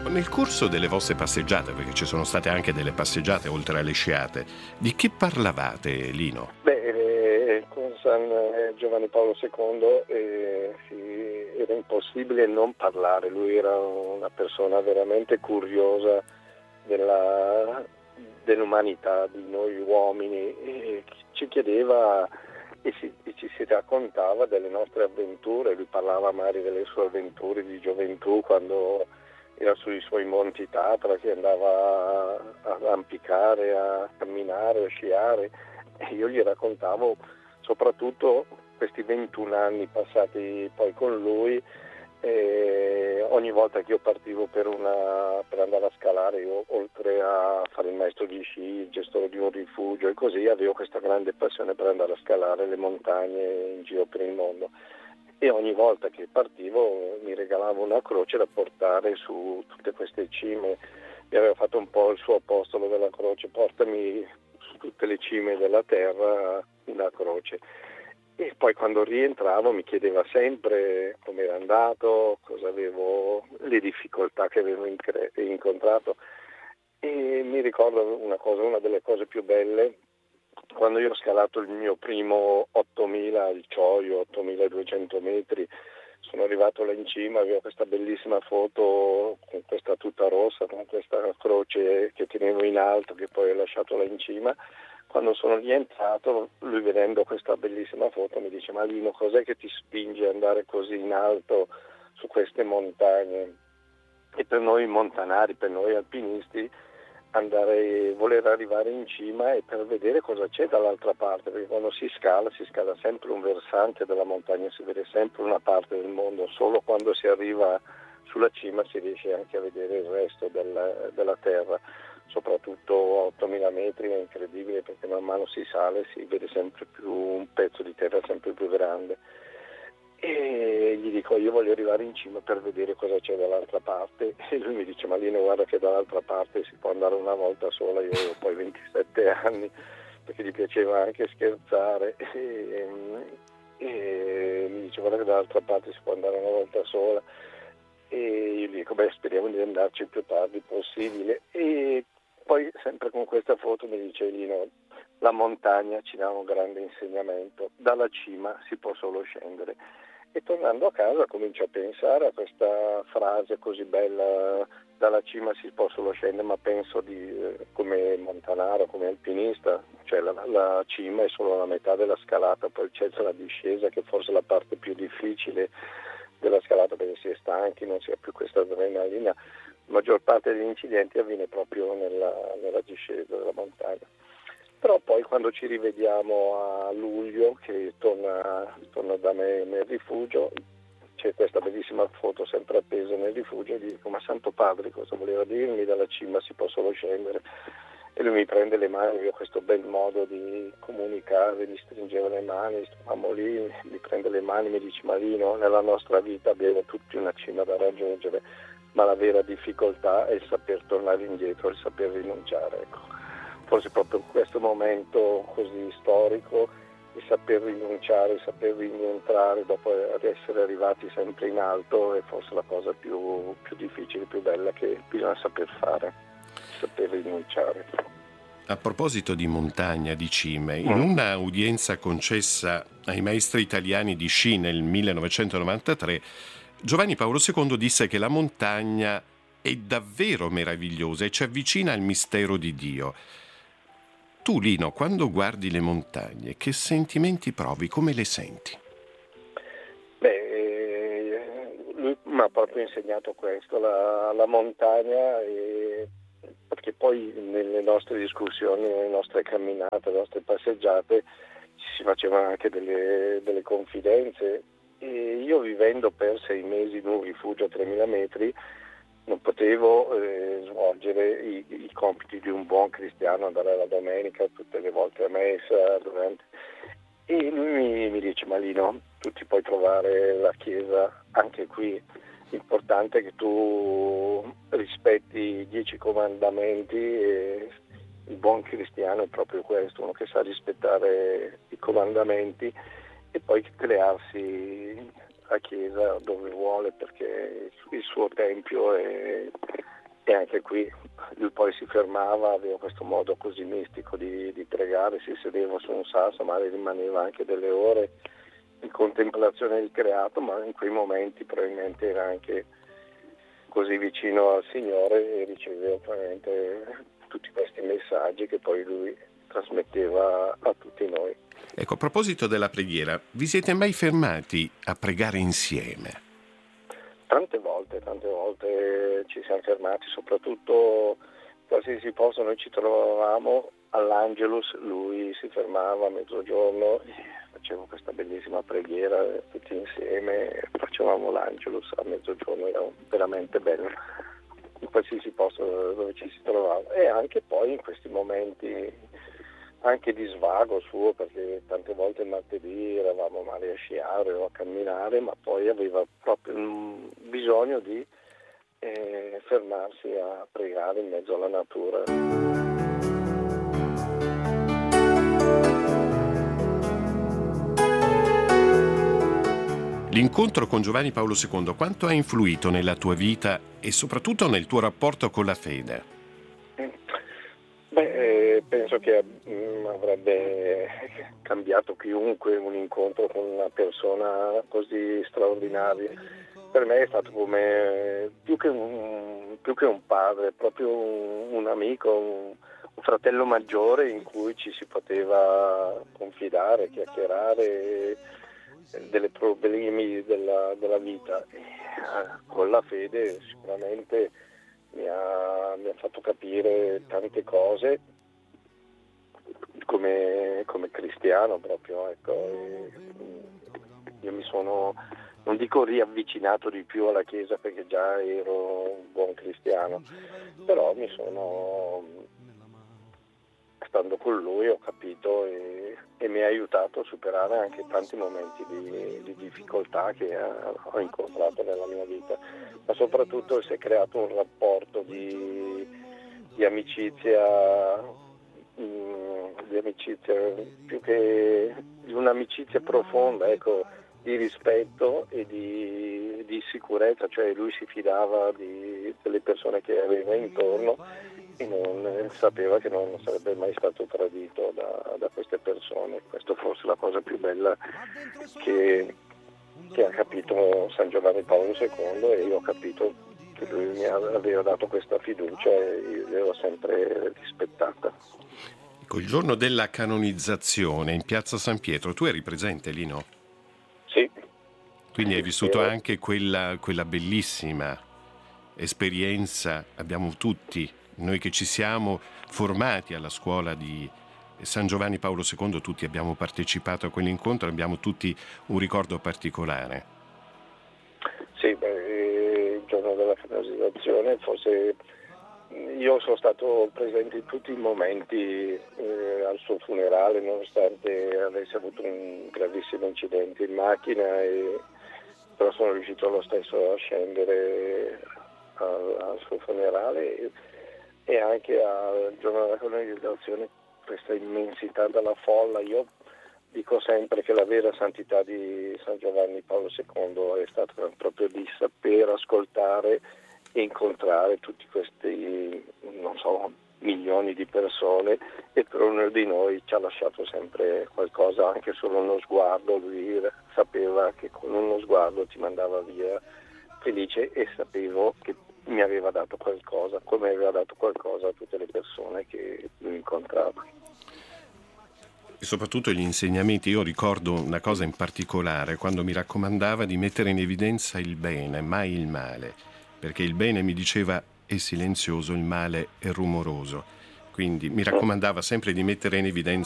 Nel corso delle vostre passeggiate, perché ci sono state anche delle passeggiate oltre alle sciate, di che parlavate, Lino? Con San Giovanni Paolo II era impossibile non parlare. Lui era una persona veramente curiosa dell'umanità, di noi uomini, e ci chiedeva e ci si raccontava delle nostre avventure. Lui parlava magari delle sue avventure di gioventù quando era sui suoi monti Tatra, che andava a arrampicare, a camminare, a sciare, e io gli raccontavo soprattutto questi 21 anni passati poi con lui. Ogni volta che io partivo per andare a scalare, io oltre a fare il maestro di sci, il gestore di un rifugio e così, avevo questa grande passione per andare a scalare le montagne in giro per il mondo, e ogni volta che partivo mi regalava una croce da portare su tutte queste cime. Mi aveva fatto un po' il suo apostolo della croce: portami su tutte le cime della terra una croce. E poi quando rientravo mi chiedeva sempre come era andato, cosa avevo, le difficoltà che avevo incontrato. E mi ricordo una delle cose più belle, quando io ho scalato il mio primo 8000 al Choio, 8200 metri. Sono arrivato là in cima, avevo questa bellissima foto con questa tuta rossa, con questa croce che tenevo in alto, che poi ho lasciato là in cima. Quando sono rientrato, lui, vedendo questa bellissima foto, mi dice: ma Lino, cos'è che ti spinge ad andare così in alto su queste montagne? E per noi montanari, per noi alpinisti, voler arrivare in cima e per vedere cosa c'è dall'altra parte, perché quando si scala sempre un versante della montagna, si vede sempre una parte del mondo. Solo quando si arriva sulla cima si riesce anche a vedere il resto della terra. Soprattutto a 8000 metri è incredibile, perché man mano si sale si vede sempre più un pezzo di terra sempre più grande. E gli dico: io voglio arrivare in cima per vedere cosa c'è dall'altra parte. E lui mi dice: ma Lino, guarda che dall'altra parte si può andare una volta sola. Io avevo poi 27 anni, perché gli piaceva anche scherzare, e mi dice: guarda che dall'altra parte si può andare una volta sola. E io gli dico: speriamo di andarci il più tardi possibile. E poi, sempre con questa foto, mi dice: Lino, la montagna ci dà un grande insegnamento, dalla cima si può solo scendere. E tornando a casa comincio a pensare a questa frase così bella: dalla cima si può solo scendere, ma penso come montanaro, come alpinista, cioè la cima è solo la metà della scalata, poi c'è la discesa, che forse è la parte più difficile della scalata, perché si è stanchi, non si ha più questa adrenalina. La maggior parte degli incidenti avviene proprio nella discesa della montagna. Però poi, quando ci rivediamo a luglio, che torna da me nel rifugio, c'è questa bellissima foto sempre appesa nel rifugio, e gli dico: ma Santo Padre, cosa voleva dirmi dalla cima si può solo scendere? E lui mi prende le mani, io ho questo bel modo di comunicare, mi stringeva le mani, stavamo lì, mi prende le mani, mi dice: ma Lino, nella nostra vita abbiamo tutti una cima da raggiungere, ma la vera difficoltà è il saper tornare indietro, il saper rinunciare. Ecco. Forse proprio in questo momento così storico, il saper rinunciare, il saper rientrare dopo essere arrivati sempre in alto è forse la cosa più difficile, più bella che bisogna saper fare, saper rinunciare. A proposito di montagna, di cime, in una udienza concessa ai maestri italiani di sci nel 1993, Giovanni Paolo II disse che la montagna è davvero meravigliosa e ci avvicina al mistero di Dio. Tu, Lino, quando guardi le montagne, che sentimenti provi? Come le senti? Lui mi ha proprio insegnato questo, la montagna, perché poi nelle nostre discussioni, nelle nostre camminate, le nostre passeggiate, ci si facevano anche delle confidenze. E io, vivendo per 6 mesi in un rifugio a 3000 metri, non potevo svolgere i compiti di un buon cristiano, andare alla domenica tutte le volte a messa, e lui mi dice: ma Lino, tu ti puoi trovare la chiesa anche qui, l'importante è che tu rispetti i 10 comandamenti, e il buon cristiano è proprio questo, uno che sa rispettare i comandamenti e poi crearsi la chiesa dove vuole, perché il suo tempio è E anche qui lui poi si fermava, aveva questo modo così mistico di pregare, si sedeva su un sasso, magari rimaneva anche delle ore in contemplazione del creato, ma in quei momenti probabilmente era anche così vicino al Signore e riceveva probabilmente tutti questi messaggi che poi lui trasmetteva a tutti noi. Ecco, a proposito della preghiera, vi siete mai fermati a pregare insieme? Tante volte ci siamo fermati, soprattutto qualsiasi posto noi ci trovavamo all'Angelus, lui si fermava a mezzogiorno, faceva questa bellissima preghiera tutti insieme, facevamo l'Angelus a mezzogiorno, era veramente bello, in qualsiasi posto dove ci si trovava. E anche poi in questi momenti anche di svago suo, perché tante volte il martedì eravamo magari a sciare o a camminare, ma poi aveva proprio bisogno di fermarsi a pregare in mezzo alla natura. L'incontro con Giovanni Paolo II quanto ha influito nella tua vita e soprattutto nel tuo rapporto con la fede? Penso che avrebbe cambiato chiunque un incontro con una persona così straordinaria. Per me è stato come più che un padre, proprio un amico, un fratello maggiore in cui ci si poteva confidare, chiacchierare delle problemi della vita. Con la fede sicuramente mi ha fatto capire tante cose come cristiano proprio, ecco. Io mi sono, non dico riavvicinato di più alla Chiesa perché già ero un buon cristiano, però stando con lui ho capito e mi ha aiutato a superare anche tanti momenti di difficoltà che ho incontrato nella mia vita, ma soprattutto si è creato un rapporto di amicizia, più che di un'amicizia profonda, ecco, di rispetto e di sicurezza, cioè lui si fidava delle persone che aveva intorno e non sapeva che non sarebbe mai stato tradito da queste persone. Questo forse è la cosa più bella che ha capito San Giovanni Paolo II, e io ho capito che lui mi aveva dato questa fiducia e io l'avevo sempre rispettata. Ecco, il giorno della canonizzazione in piazza San Pietro, tu eri presente lì, no? Sì. Quindi hai vissuto anche quella bellissima esperienza, abbiamo tutti, noi che ci siamo formati alla scuola di San Giovanni Paolo II, tutti abbiamo partecipato a quell'incontro, abbiamo tutti un ricordo particolare. Sì, il giorno della canonizzazione forse io sono stato presente in tutti i momenti al suo funerale, nonostante avesse avuto un gravissimo incidente in macchina, però sono riuscito lo stesso a scendere al suo funerale e anche al giorno della canonizzazione, questa immensità della folla. Io dico sempre che la vera santità di San Giovanni Paolo II è stata proprio di saper ascoltare e incontrare tutti questi, non so, milioni di persone, e per ognuno di noi ci ha lasciato sempre qualcosa, anche solo uno sguardo. Lui sapeva che con uno sguardo ti mandava via felice, e sapevo che mi aveva dato qualcosa, come aveva dato qualcosa a tutte le persone che lui incontrava. E soprattutto gli insegnamenti. Io ricordo una cosa in particolare, quando mi raccomandava di mettere in evidenza il bene, mai il male, perché il bene, mi diceva, è silenzioso, il male è rumoroso. Quindi mi raccomandava sempre di mettere in evidenza